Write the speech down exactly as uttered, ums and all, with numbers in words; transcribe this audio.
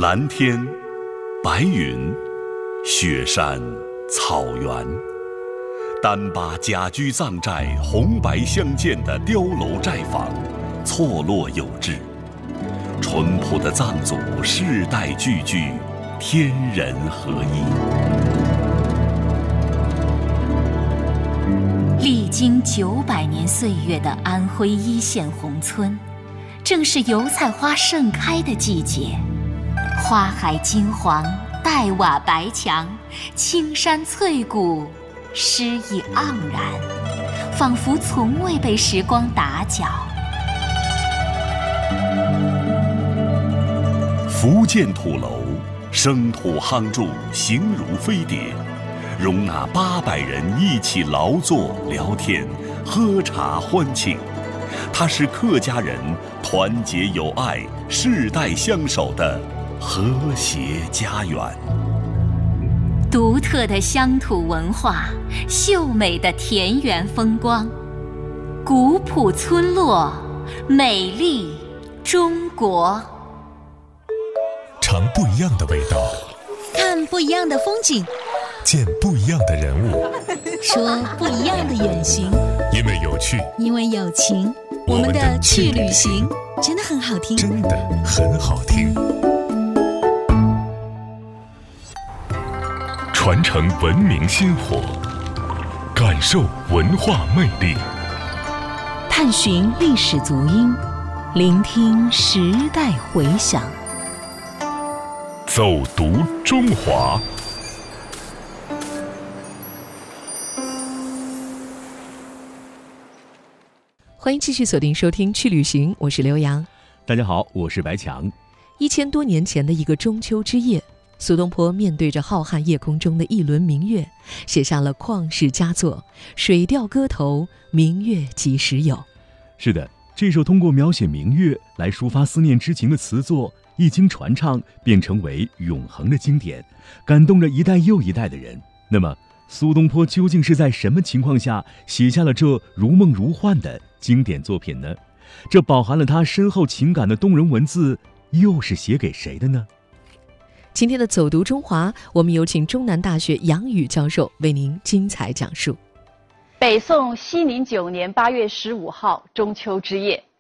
蓝天、白云、雪山、草原，单把甲居藏寨红白相间的碉楼寨房，错落有致。淳朴的藏族世代聚居，天人合一。 历经九百年岁月的安徽一线宏村，正是油菜花盛开的季节。花海金黄，黛瓦白墙，青山翠谷，诗意盎然，仿佛从未被时光打搅。 福建土楼，生土夯筑，形如飞碟，容纳八百人一起劳作、聊天、喝茶欢庆。它是客家人团结友爱、世代相守的和谐家园。 独特的乡土文化，秀美的田园风光，古朴村落，美丽中国。 尝不一样的味道， 看不一样的风景， 见不一样的人物， 说不一样的远行。 因为有趣， 因为有情，我们的去旅行真的很好听， 真的很好听。传承文明薪火，感受文化魅力， 探寻历史足音，聆听时代回响。 走读中华。 欢迎继续锁定收听去旅行，我是刘洋。 大家好，我是白强。 一千多年前的一个中秋之夜，苏东坡面对着浩瀚夜空中的一轮明月，写下了旷世佳作《水调歌头·明月几时有》。 是的，这首通过描写明月来抒发思念之情的词作，一经传唱便成为永恒的经典，感动着一代又一代的人。那么苏东坡究竟是在什么情况下写下了这如梦如幻的经典作品呢？这饱含了他深厚情感的动人文字又是写给谁的呢？ 今天的走读中华，我们有请中南大学杨宇教授为您精彩讲述。 北宋熙宁九年八月十五号中秋之夜，